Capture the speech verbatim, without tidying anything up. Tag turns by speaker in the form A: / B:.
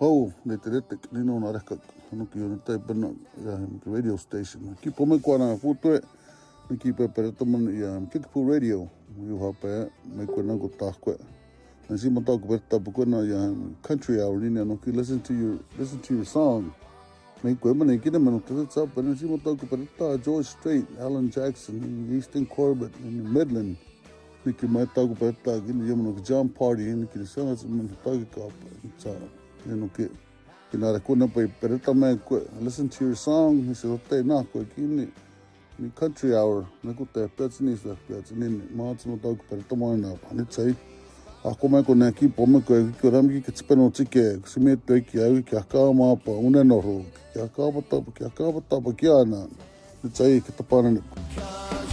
A: Hau, le te rete, nino na reka, hanu ki ona tai pena, ia he radio station. Ki pome kua na putue, ni ki pe pereta mana ia Kickapoo Radio, iu hape, me kua nango tākwe. And si matau ko pereta pukua na ia country hour nini ano ki listen to your, listen to your song. Me kua mana ikina manu te tsa pena si matau ko pereta George Strait, Alan Jackson, Easton Corbett, in Midland. Niki mai tau ko pereta kini ia manu ki John Party, niki ni sanga sa manu tau ki kapa, tsa. You know, ke kinara kuna pa pereta me listen to your song. He said, "Okay, na ko kini ni country hour na ko te pets ni sa pets ni maats mo tau pereta mo na pa ni tsai a ko me ko na ki po me ko ki ram ki tspeno tike si me te ki ai ki ka ma pa una no ro ki ka pa ta ki ka pa ta pa ki ana ni tsai ki ta pa na